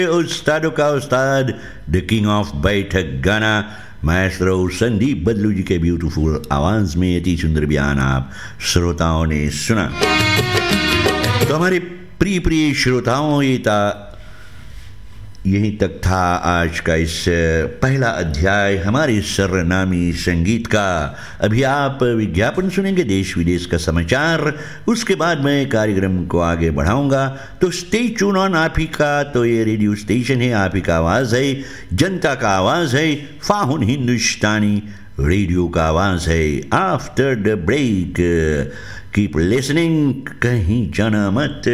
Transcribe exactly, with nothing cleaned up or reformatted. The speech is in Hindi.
उस्तादों का उस्ताद, द किंग ऑफ बैठक गाना, माएस्ट्रो संदीप बदलू जी के ब्यूटीफुल आवाज में अति सुंदर बयान आप श्रोताओं ने सुना। तो हमारे प्रिय प्रिय श्रोताओं, ये था यहीं तक था आज का इस पहला अध्याय हमारे सरनामी संगीत का। अभी आप विज्ञापन सुनेंगे, देश विदेश का समाचार, उसके बाद मैं कार्यक्रम को आगे बढ़ाऊंगा। तो स्टे ट्यून ऑन। आप ही का तो ये रेडियो स्टेशन है, आप ही का आवाज़ है, जनता का आवाज़ है, फाहुन हिंदुस्तानी रेडियो का आवाज़ है। After the break keep listening, कहीं जाना मत।